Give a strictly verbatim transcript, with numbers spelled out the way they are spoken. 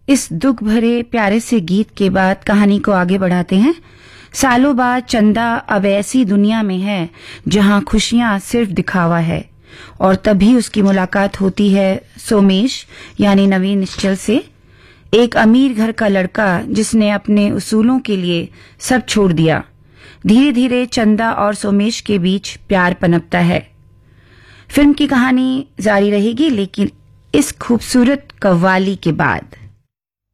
इस दुख भरे प्यारे से गीत के बाद कहानी को आगे बढ़ाते हैं। सालों बाद चंदा अब ऐसी दुनिया में है जहां खुशियां सिर्फ दिखावा है, और तभी उसकी मुलाकात होती है सोमेश यानी नवीन निश्चल से, एक अमीर घर का लड़का जिसने अपने उसूलों के लिए सब छोड़ दिया। धीरे धीरे चंदा और सोमेश के बीच प्यार पनपता है। फिल्म की कहानी जारी रहेगी, लेकिन इस खूबसूरत कव्वाली के बाद।